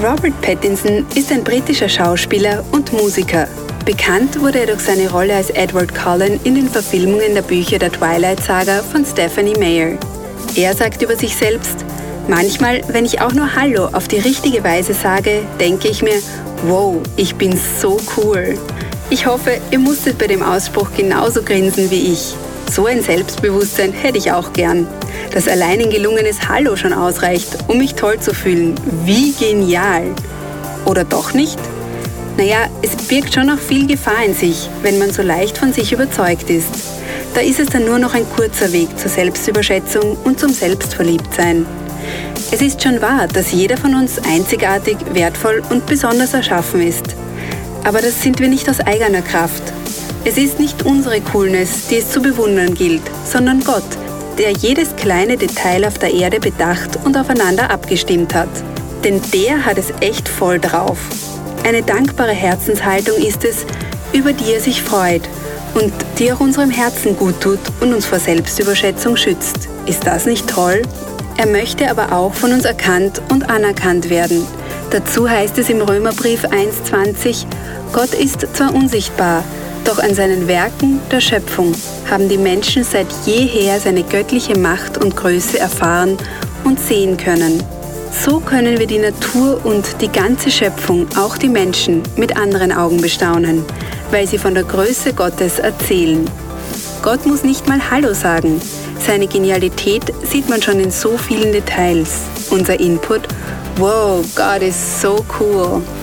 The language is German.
Robert Pattinson ist ein britischer Schauspieler und Musiker. Bekannt wurde er durch seine Rolle als Edward Cullen in den Verfilmungen der Bücher der Twilight-Saga von Stephenie Meyer. Er sagt über sich selbst: Manchmal, wenn ich auch nur Hallo auf die richtige Weise sage, denke ich mir, wow, ich bin so cool. Ich hoffe, ihr musstet bei dem Ausspruch genauso grinsen wie ich. So ein Selbstbewusstsein hätte ich auch gern. Dass allein ein gelungenes Hallo schon ausreicht, um mich toll zu fühlen. Wie genial! Oder doch nicht? Naja, es birgt schon noch viel Gefahr in sich, wenn man so leicht von sich überzeugt ist. Da ist es dann nur noch ein kurzer Weg zur Selbstüberschätzung und zum Selbstverliebtsein. Es ist schon wahr, dass jeder von uns einzigartig, wertvoll und besonders erschaffen ist. Aber das sind wir nicht aus eigener Kraft. Es ist nicht unsere Coolness, die es zu bewundern gilt, sondern Gott, der jedes kleine Detail auf der Erde bedacht und aufeinander abgestimmt hat. Denn der hat es echt voll drauf. Eine dankbare Herzenshaltung ist es, über die er sich freut und die auch unserem Herzen gut tut und uns vor Selbstüberschätzung schützt. Ist das nicht toll? Er möchte aber auch von uns erkannt und anerkannt werden. Dazu heißt es im Römerbrief 1,20: Gott ist zwar unsichtbar, doch an seinen Werken der Schöpfung haben die Menschen seit jeher seine göttliche Macht und Größe erfahren und sehen können. So können wir die Natur und die ganze Schöpfung, auch die Menschen, mit anderen Augen bestaunen, weil sie von der Größe Gottes erzählen. Gott muss nicht mal Hallo sagen. Seine Genialität sieht man schon in so vielen Details. Unser Input: Wow, God is so cool.